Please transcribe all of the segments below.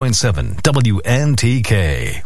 101.7 WNTK.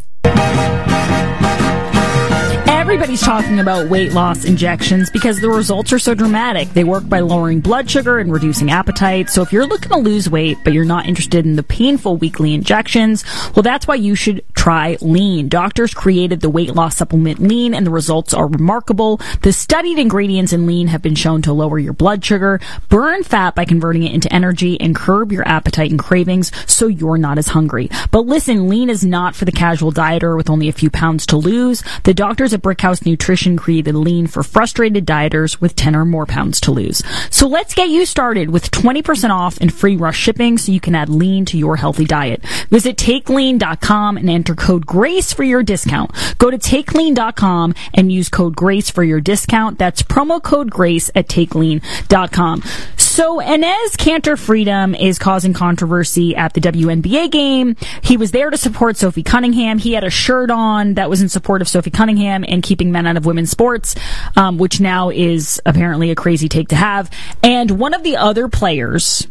Everybody's talking about weight loss injections because the results are so dramatic. They work by lowering blood sugar and reducing appetite. So if you're looking to lose weight, but you're not interested in the painful weekly injections, well, that's why you should try Lean. Doctors created the weight loss supplement Lean, and the results are remarkable. The studied ingredients in Lean have been shown to lower your blood sugar, burn fat by converting it into energy, and curb your appetite and cravings so you're not as hungry. But listen, Lean is not for the casual dieter with only a few pounds to lose. The doctors at Brickhouse Nutrition created Lean for frustrated dieters with 10 or more pounds to lose. So let's get you started with 20% off and free rush shipping so you can add Lean to your healthy diet. Visit TakeLean.com and enter code GRACE for your discount. Go to TakeLean.com and use code GRACE for your discount. That's promo code GRACE at TakeLean.com. So Enes Kanter Freedom is causing controversy at the WNBA game. He was there to support Sophie Cunningham. He had a shirt on that was in support of Sophie Cunningham and keeping men out of women's sports, which now is apparently a crazy take to have. And one of the other players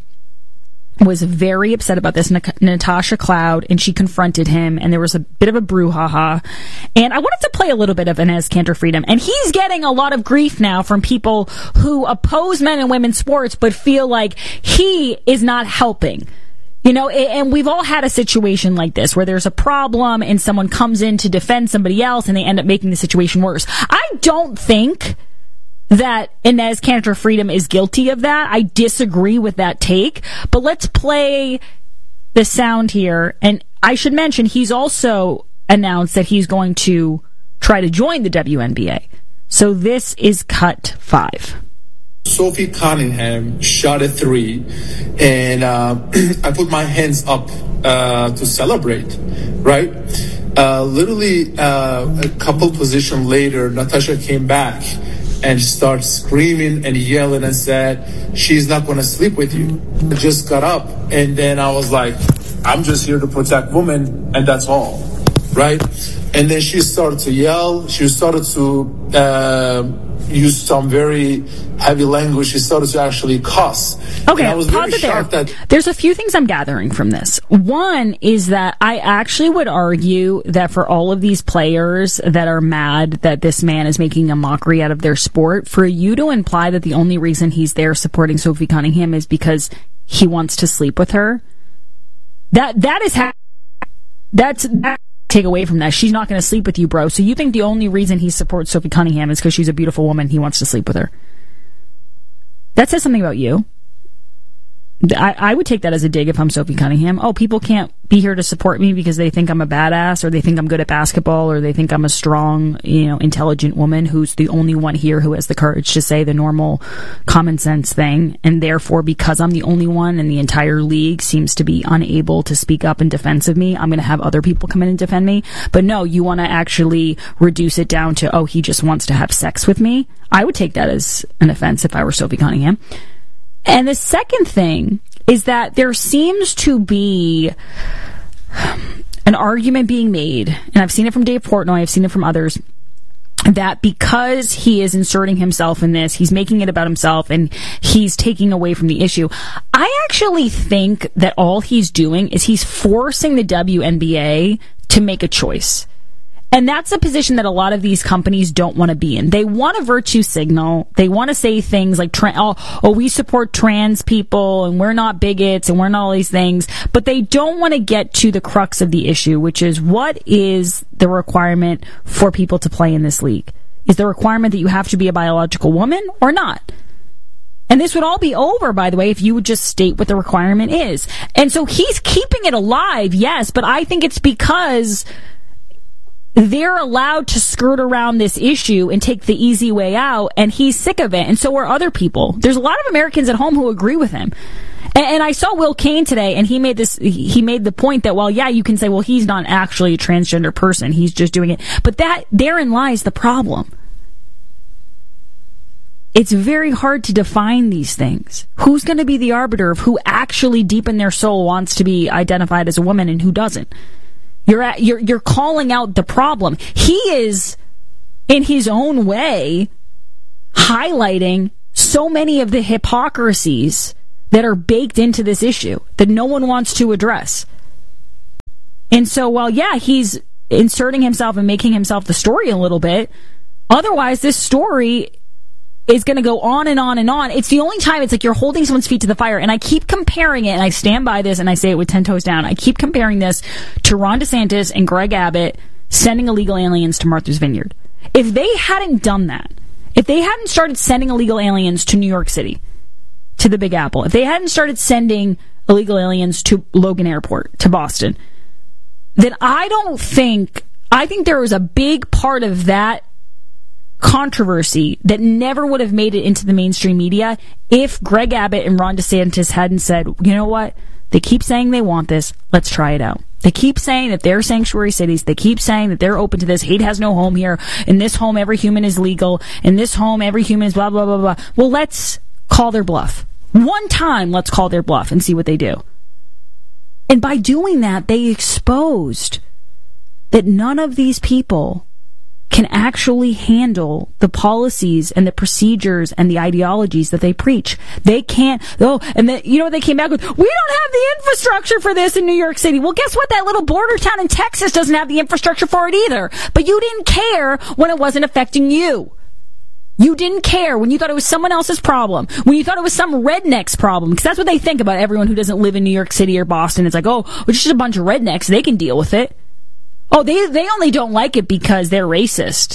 was very upset about this, Natasha Cloud, and she confronted him, and there was a bit of a brouhaha. And I wanted to play a little bit of Enes Kanter Freedom, and he's getting a lot of grief now from people who oppose men and women's sports but feel like he is not helping. You know, and we've all had a situation like this where there's a problem and someone comes in to defend somebody else and they end up making the situation worse. I don't think that Enes Kanter Freedom is guilty of that. I disagree with that take. But let's play the sound here. And I should mention, he's also announced that he's going to try to join the WNBA. So this is cut 5. Sophie Cunningham shot a 3, and I put my hands up to celebrate, right? Literally, a couple positions later, Natasha came back and started screaming and yelling and said, she's not going to sleep with you. I just got up, and then I was like, I'm just here to protect women, and that's all, right? And then she started to yell. She started to use some very heavy language. She started to actually cuss. Okay, I was very shocked there. There's a few things I'm gathering from this. One is that I actually would argue that for all of these players that are mad that this man is making a mockery out of their sport, for you to imply that the only reason he's there supporting Sophie Cunningham is because he wants to sleep with her, that's take away from that. She's not going to sleep with you, bro. So you think the only reason he supports Sophie Cunningham is because she's a beautiful woman, he wants to sleep with her? That says something about you. I would take that as a dig if I'm Sophie Cunningham. Oh, people can't be here to support me because they think I'm a badass, or they think I'm good at basketball, or they think I'm a strong, intelligent woman who's the only one here who has the courage to say the normal common sense thing. And therefore, because I'm the only one and the entire league seems to be unable to speak up in defense of me, I'm going to have other people come in and defend me. But no, you want to actually reduce it down to, oh, he just wants to have sex with me. I would take that as an offense if I were Sophie Cunningham. And the second thing is that there seems to be an argument being made, and I've seen it from Dave Portnoy, I've seen it from others, that because he is inserting himself in this, he's making it about himself, and he's taking away from the issue. I actually think that all he's doing is he's forcing the WNBA to make a choice. And that's a position that a lot of these companies don't want to be in. They want a virtue signal. They want to say things like, we support trans people, and we're not bigots, and we're not all these things. But they don't want to get to the crux of the issue, which is, what is the requirement for people to play in this league? Is the requirement that you have to be a biological woman or not? And this would all be over, by the way, if you would just state what the requirement is. And so he's keeping it alive, yes, but I think it's because they're allowed to skirt around this issue and take the easy way out, and he's sick of it, and so are other people. There's a lot of Americans at home who agree with him. And I saw Will Cain today, and he made the point that, well, yeah, you can say, well, he's not actually a transgender person, he's just doing it. But therein lies the problem. It's very hard to define these things. Who's going to be the arbiter of who actually deep in their soul wants to be identified as a woman and who doesn't? You're calling out the problem. He is, in his own way, highlighting so many of the hypocrisies that are baked into this issue that no one wants to address. And so, while, yeah, he's inserting himself and making himself the story a little bit, otherwise this story is going to go on and on and on. It's the only time it's like you're holding someone's feet to the fire. And I keep comparing it, and I stand by this, and I say it with 10 toes down. I keep comparing this to Ron DeSantis and Greg Abbott sending illegal aliens to Martha's Vineyard. If they hadn't done that, if they hadn't started sending illegal aliens to New York City, to the Big Apple, if they hadn't started sending illegal aliens to Logan Airport, to Boston, then I think there was a big part of that controversy that never would have made it into the mainstream media if Greg Abbott and Ron DeSantis hadn't said, you know what, they keep saying they want this, let's try it out. They keep saying that they're sanctuary cities. They keep saying that they're open to this. Hate has no home here. In this home, every human is legal. In this home, every human is blah, blah, blah, blah. Well, let's call their bluff. One time, let's call their bluff and see what they do. And by doing that, they exposed that none of these people can actually handle the policies and the procedures and the ideologies that they preach. They can't. Oh, and then, you know what they came back with? We don't have the infrastructure for this in New York City. Well, guess what? That little border town in Texas doesn't have the infrastructure for it either. But you didn't care when it wasn't affecting you. You didn't care when you thought it was someone else's problem, when you thought it was some redneck's problem, because that's what they think about everyone who doesn't live in New York City or Boston. It's like, oh, it's just a bunch of rednecks. They can deal with it. Oh, they only don't like it because they're racist.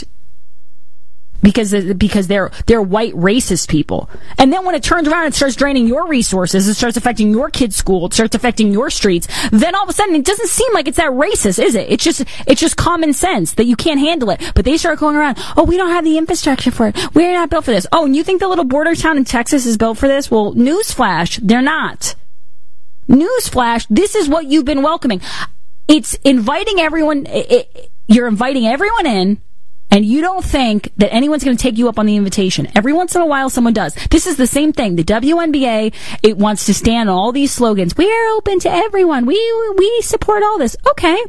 Because they're white racist people. And then when it turns around and starts draining your resources, it starts affecting your kids' school, it starts affecting your streets, then all of a sudden it doesn't seem like it's that racist, is it? It's just common sense that you can't handle it. But they start going around, oh, we don't have the infrastructure for it. We're not built for this. Oh, and you think the little border town in Texas is built for this? Well, newsflash, they're not. Newsflash, this is what you've been welcoming. It's inviting everyone, you're inviting everyone in, and you don't think that anyone's going to take you up on the invitation. Every once in a while, someone does. This is the same thing. The WNBA, it wants to stand on all these slogans. We are open to everyone. We support all this. Okay.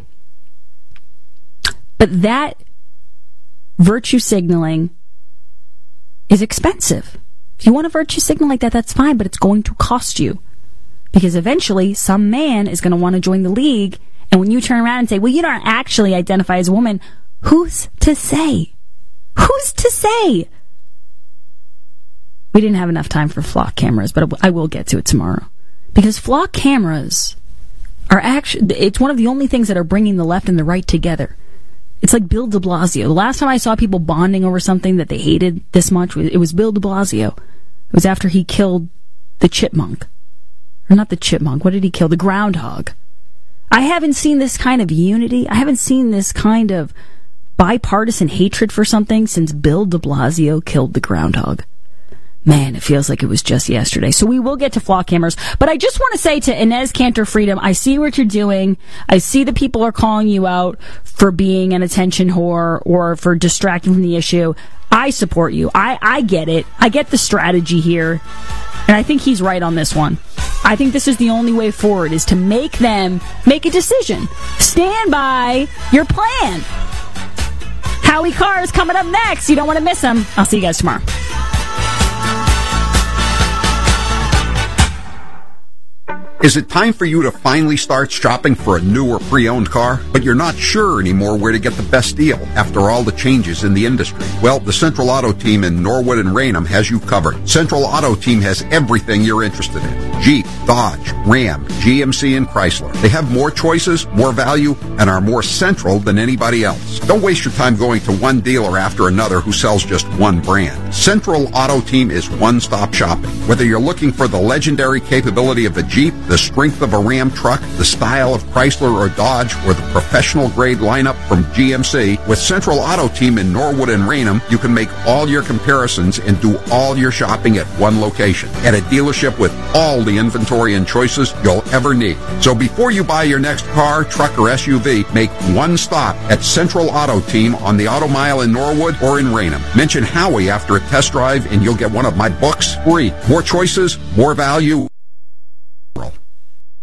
But that virtue signaling is expensive. If you want a virtue signal like that, that's fine, but it's going to cost you. Because eventually, some man is going to want to join the league, and when you turn around and say, well, you don't actually identify as a woman, who's to say? Who's to say? We didn't have enough time for flock cameras, but I will get to it tomorrow. Because flock cameras are actually, it's one of the only things that are bringing the left and the right together. It's like Bill de Blasio. The last time I saw people bonding over something that they hated this much, it was Bill de Blasio. It was after he killed the chipmunk. Or not the chipmunk, what did he kill? The groundhog. I haven't seen this kind of unity. I haven't seen this kind of bipartisan hatred for something since Bill de Blasio killed the groundhog. Man, it feels like it was just yesterday. So we will get to flock cameras. But I just want to say to Inez Cantor Freedom, I see what you're doing. I see that people are calling you out for being an attention whore or for distracting from the issue. I support you. I get it. I get the strategy here. And I think he's right on this one. I think this is the only way forward, is to make them make a decision. Stand by your plan. Howie Carr is coming up next. You don't want to miss him. I'll see you guys tomorrow. Is it time for you to finally start shopping for a new or pre-owned car, but you're not sure anymore where to get the best deal after all the changes in the industry? Well, the Central Auto Team in Norwood and Raynham has you covered. Central Auto Team has everything you're interested in. Jeep, Dodge, Ram, GMC, and Chrysler. They have more choices, more value, and are more central than anybody else. Don't waste your time going to one dealer after another who sells just one brand. Central Auto Team is one-stop shopping. Whether you're looking for the legendary capability of a Jeep, the strength of a Ram truck, the style of Chrysler or Dodge, or the professional-grade lineup from GMC, with Central Auto Team in Norwood and Raynham, you can make all your comparisons and do all your shopping at one location, at a dealership with all the inventory and choices you'll ever need. So before you buy your next car, truck, or SUV, make one stop at Central Auto Team on the Auto Mile in Norwood or in Raynham. Mention Howie after a test drive and you'll get one of my books free. More choices, more value.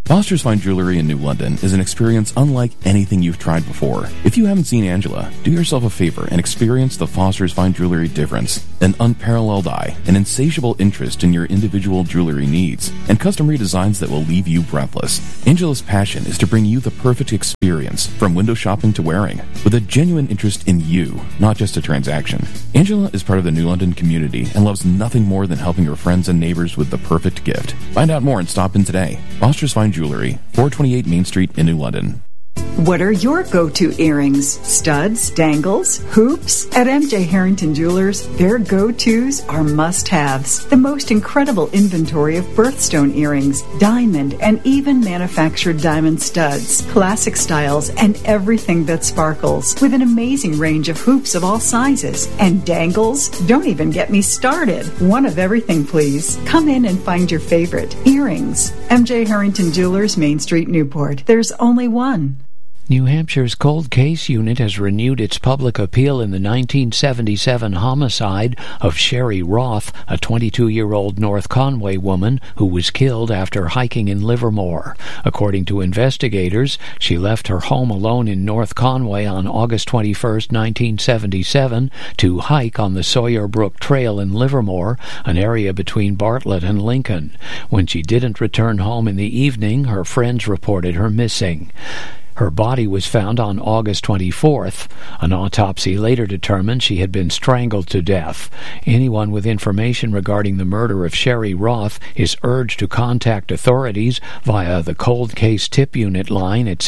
Foster's Fine Jewelry in New London is an experience unlike anything you've tried before. If you haven't seen Angela, do yourself a favor and experience the Foster's Fine Jewelry difference. An unparalleled eye, an insatiable interest in your individual jewelry needs, and custom redesigns that will leave you breathless. Angela's passion is to bring you the perfect experience, from window shopping to wearing, with a genuine interest in you, not just a transaction. Angela is part of the New London community and loves nothing more than helping her friends and neighbors with the perfect gift. Find out more and stop in today. Foster's Fine Jewelry, 428 Main Street in New London. What are your go-to earrings? Studs, dangles, hoops? At MJ Harrington Jewelers, their go-tos are must-haves. The most incredible inventory of birthstone earrings, diamond, and even manufactured diamond studs, classic styles, and everything that sparkles, with an amazing range of hoops of all sizes. And dangles? Don't even get me started. One of everything, please. Come in and find your favorite. Earrings. MJ Harrington Jewelers, Main Street, Newport. There's only one. New Hampshire's Cold Case Unit has renewed its public appeal in the 1977 homicide of Sherry Roth, a 22-year-old North Conway woman who was killed after hiking in Livermore. According to investigators, she left her home alone in North Conway on August 21, 1977, to hike on the Sawyer Brook Trail in Livermore, an area between Bartlett and Lincoln. When she didn't return home in the evening, her friends reported her missing. Her body was found on August 24th. An autopsy later determined she had been strangled to death. Anyone with information regarding the murder of Sherry Roth is urged to contact authorities via the Cold Case Tip Unit line at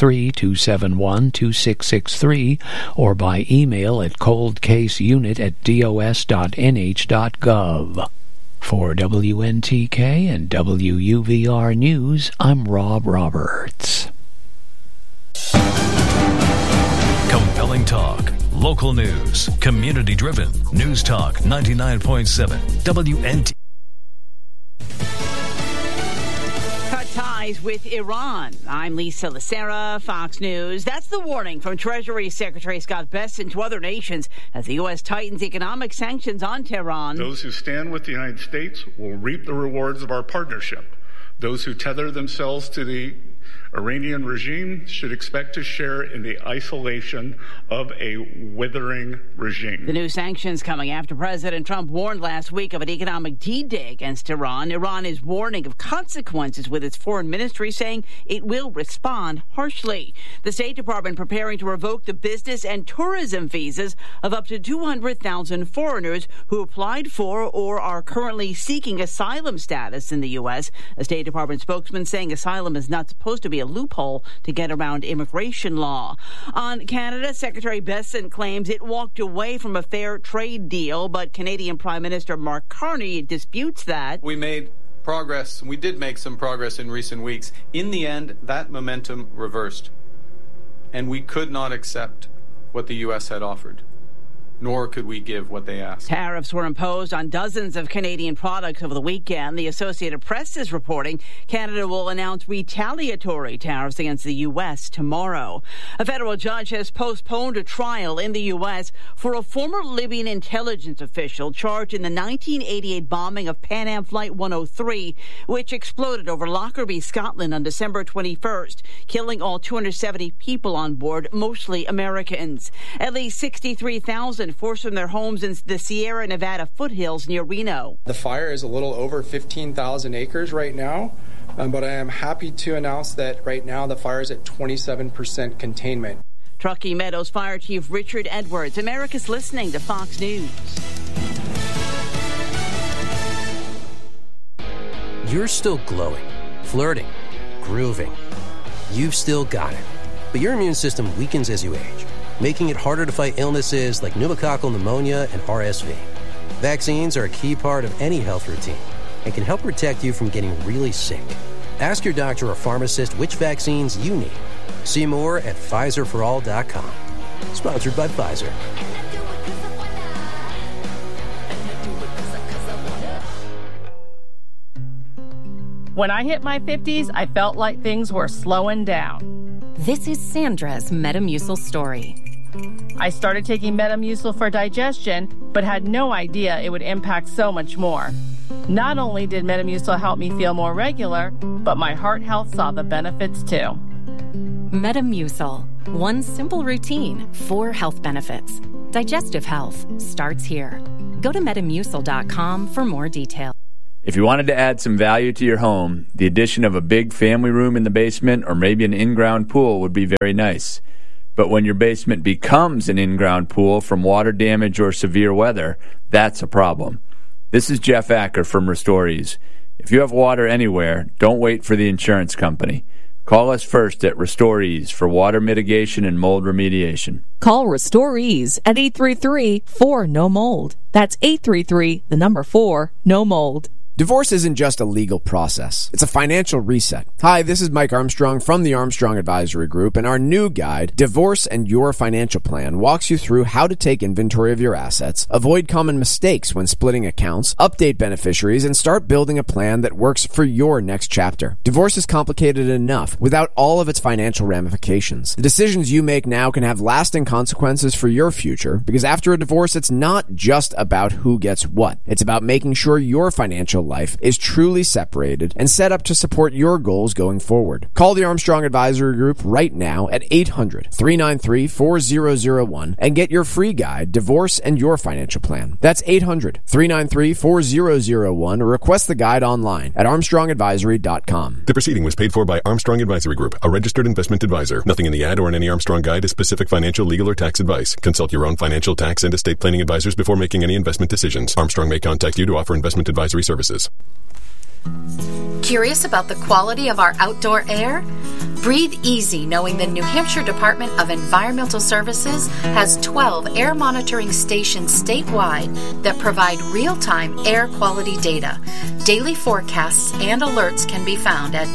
603-271-2663 or by email at coldcaseunit@dos.nh.gov. For WNTK and WUVR News, I'm Rob Roberts. Compelling talk, local news, community-driven. News Talk 99.7 WNT. Cut ties with Iran. I'm Lisa Lacera, Fox News. That's the warning from Treasury Secretary Scott Bessent to other nations as the U.S. tightens economic sanctions on Tehran. Those who stand with the United States will reap the rewards of our partnership. Those who tether themselves to the Iranian regime should expect to share in the isolation of a withering regime. The new sanctions coming after President Trump warned last week of an economic D-Day against Iran. Iran is warning of consequences with its foreign ministry, saying it will respond harshly. The State Department preparing to revoke the business and tourism visas of up to 200,000 foreigners who applied for or are currently seeking asylum status in the U.S. A State Department spokesman saying asylum is not supposed to be a loophole to get around immigration law. On Canada, Secretary Bessent claims it walked away from a fair trade deal, but Canadian Prime Minister Mark Carney disputes that. We made progress. We did make some progress in recent weeks. In the end, that momentum reversed, and we could not accept what the U.S. had offered, nor could we give what they asked. Tariffs were imposed on dozens of Canadian products over the weekend. The Associated Press is reporting Canada will announce retaliatory tariffs against the U.S. tomorrow. A federal judge has postponed a trial in the U.S. for a former Libyan intelligence official charged in the 1988 bombing of Pan Am Flight 103, which exploded over Lockerbie, Scotland on December 21st, killing all 270 people on board, mostly Americans. At least 63,000 forced from their homes in the Sierra Nevada foothills near Reno. The fire is a little over 15,000 acres right now, but I am happy to announce that right now the fire is at 27% containment. Truckee Meadows Fire Chief Richard Edwards. America's listening to Fox News. You're still glowing, flirting, grooving. You've still got it. But your immune system weakens as you age, making it harder to fight illnesses like pneumococcal pneumonia and RSV. Vaccines are a key part of any health routine and can help protect you from getting really sick. Ask your doctor or pharmacist which vaccines you need. See more at PfizerForAll.com. Sponsored by Pfizer. When I hit my 50s, I felt like things were slowing down. This is Sandra's Metamucil story. I started taking Metamucil for digestion, but had no idea it would impact so much more. Not only did Metamucil help me feel more regular, but my heart health saw the benefits too. Metamucil. One simple routine, 4 health benefits. Digestive health starts here. Go to Metamucil.com for more details. If you wanted to add some value to your home, the addition of a big family room in the basement or maybe an in-ground pool would be very nice. But when your basement becomes an in-ground pool from water damage or severe weather, that's a problem. This is Jeff Acker from RestoreEase. If you have water anywhere, don't wait for the insurance company. Call us first at RestoreEase for water mitigation and mold remediation. Call RestoreEase at 833-4-NO-MOLD. That's 833-4-NO-MOLD. Divorce isn't just a legal process. It's a financial reset. Hi, this is Mike Armstrong from the Armstrong Advisory Group, and our new guide, Divorce and Your Financial Plan, walks you through how to take inventory of your assets, avoid common mistakes when splitting accounts, update beneficiaries, and start building a plan that works for your next chapter. Divorce is complicated enough without all of its financial ramifications. The decisions you make now can have lasting consequences for your future, because after a divorce, it's not just about who gets what. It's about making sure your financial life is truly separated and set up to support your goals going forward. Call the Armstrong Advisory Group right now at 800-393-4001 and get your free guide, Divorce and Your Financial Plan. That's 800-393-4001 or request the guide online at armstrongadvisory.com. The proceeding was paid for by Armstrong Advisory Group, a registered investment advisor. Nothing in the ad or in any Armstrong guide is specific financial, legal, or tax advice. Consult your own financial, tax, and estate planning advisors before making any investment decisions. Armstrong may contact you to offer investment advisory services. Curious about the quality of our outdoor air? Breathe easy knowing the New Hampshire Department of Environmental Services has 12 air monitoring stations statewide that provide real-time air quality data. Daily forecasts and alerts can be found at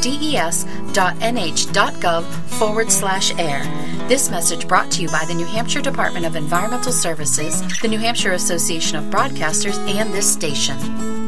des.nh.gov/air. This message brought to you by the New Hampshire Department of Environmental Services, the New Hampshire Association of Broadcasters, and this station.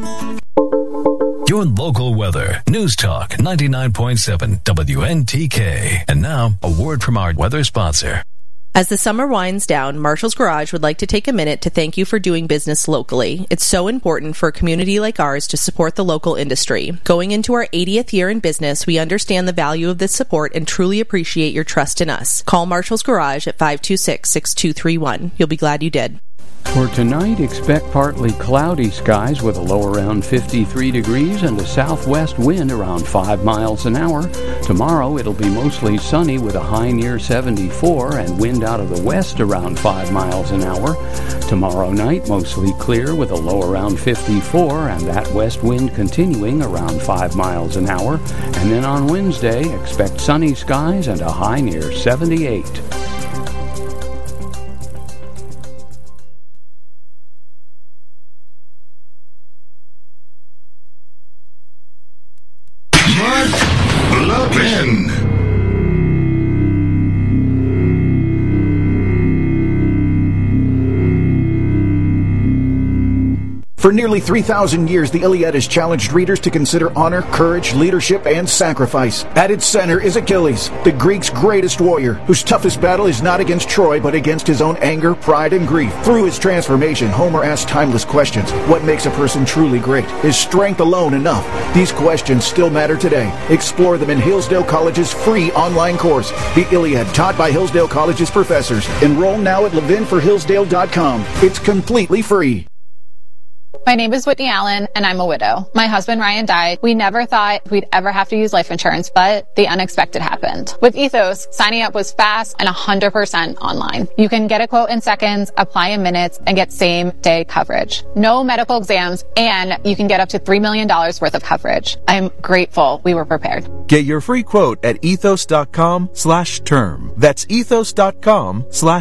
Your local weather. News Talk 99.7 WNTK. And now, a word from our weather sponsor. As the summer winds down, Marshall's Garage would like to take a minute to thank you for doing business locally. It's so important for a community like ours to support the local industry. Going into our 80th year in business, we understand the value of this support and truly appreciate your trust in us. Call Marshall's Garage at 526-6231. You'll be glad you did. For tonight, expect partly cloudy skies with a low around 53 degrees and a southwest wind around 5 miles an hour. Tomorrow, it'll be mostly sunny with a high near 74 and wind out of the west around 5 miles an hour. Tomorrow night, mostly clear with a low around 54 and that west wind continuing around 5 miles an hour. And then on Wednesday, expect sunny skies and a high near 78. For nearly 3,000 years, the Iliad has challenged readers to consider honor, courage, leadership, and sacrifice. At its center is Achilles, the Greeks' greatest warrior, whose toughest battle is not against Troy, but against his own anger, pride, and grief. Through his transformation, Homer asks timeless questions. What makes a person truly great? Is strength alone enough? These questions still matter today. Explore them in Hillsdale College's free online course, The Iliad, taught by Hillsdale College's professors. Enroll now at levinforhillsdale.com. It's completely free. My name is Whitney Allen, and I'm a widow. My husband, Ryan, died. We never thought we'd ever have to use life insurance, but the unexpected happened. With Ethos, signing up was fast and 100% online. You can get a quote in seconds, apply in minutes, and get same-day coverage. No medical exams, and you can get up to $3 million worth of coverage. I'm grateful we were prepared. Get your free quote at ethos.com/term. That's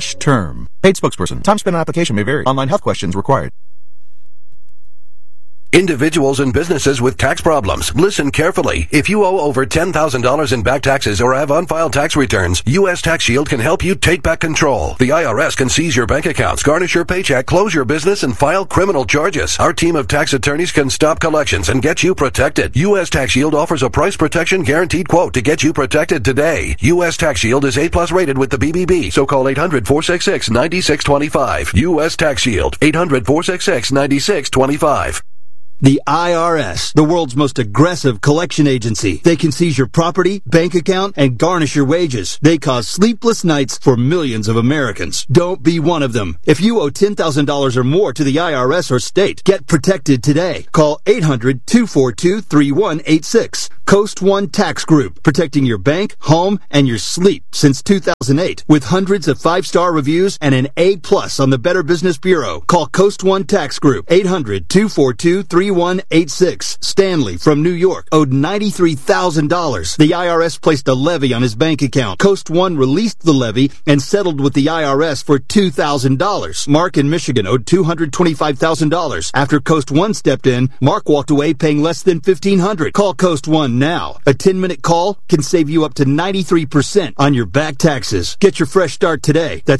ethos.com/term. Paid spokesperson. Time spent on application may vary. Online health questions required. Individuals and businesses with tax problems, listen carefully. If you owe over $10,000 in back taxes or have unfiled tax returns, U.S. Tax Shield can help you take back control. The IRS can seize your bank accounts, garnish your paycheck, close your business, and file criminal charges. Our team of tax attorneys can stop collections and get you protected. U.S. Tax Shield offers a price protection guaranteed quote to get you protected today. U.S. Tax Shield is A+ rated with the BBB, so call 800-466-9625. U.S. Tax Shield, 800-466-9625. The IRS, the world's most aggressive collection agency. They can seize your property, bank account, and garnish your wages. They cause sleepless nights for millions of Americans. Don't be one of them. If you owe $10,000 or more to the IRS or state, get protected today. Call 800-242-3186. Coast One Tax Group, protecting your bank, home, and your sleep since 2008. With hundreds of 5-star reviews and an A+ on the Better Business Bureau. Call Coast One Tax Group, 800-242-3186. Stanley from New York owed $93,000. The IRS placed a levy on his bank account. Coast One released the levy and settled with the IRS for $2,000. Mark in Michigan owed $225,000. After Coast One stepped in, Mark walked away paying less than $1,500. Call Coast One now. A 10-minute call can save you up to 93% on your back taxes. Get your fresh start today. That's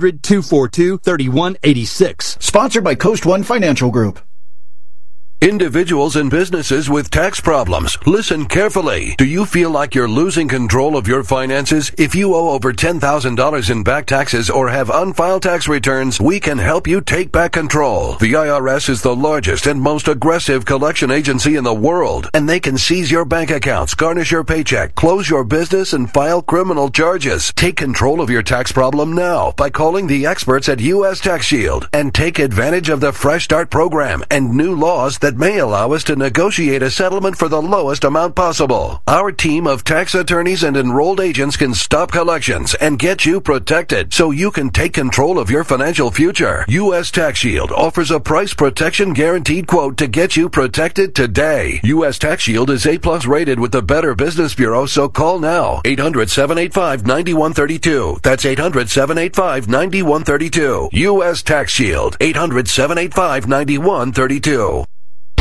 800-242-3186. Sponsored by Coast One Financial Group. Individuals and businesses with tax problems, listen carefully. Do you feel like you're losing control of your finances? If you owe over $10,000 in back taxes or have unfiled tax returns, we can help you take back control. The IRS is the largest and most aggressive collection agency in the world, and they can seize your bank accounts, garnish your paycheck, close your business, and file criminal charges. Take control of your tax problem now by calling the experts at U.S. Tax Shield and take advantage of the Fresh Start program and new laws that may allow us to negotiate a settlement for the lowest amount possible. Our team of tax attorneys and enrolled agents can stop collections and get you protected so you can take control of your financial future. U.S. Tax Shield offers a price protection guaranteed quote to get you protected today. U.S. Tax Shield is A+ rated with the Better Business Bureau, so call now. 800-785-9132. That's 800-785-9132. U.S. Tax Shield. 800-785-9132.